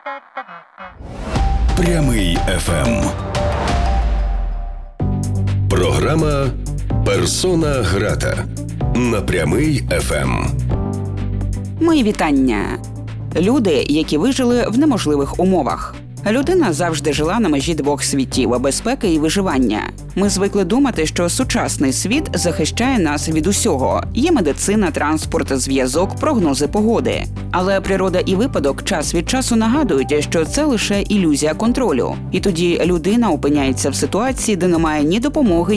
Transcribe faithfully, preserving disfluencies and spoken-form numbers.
Прямий еф ем. Програма «Персона грата» на Прямий еф ем. Мої вітання. Люди, які вижили в неможливих умовах. Людина завжди жила на межі двох світів – безпеки і виживання. Ми звикли думати, що сучасний світ захищає нас від усього. Є медицина, транспорт, зв'язок, прогнози погоди. Але природа і випадок час від часу нагадують, що це лише ілюзія контролю. І тоді людина опиняється в ситуації, де немає ні допомоги,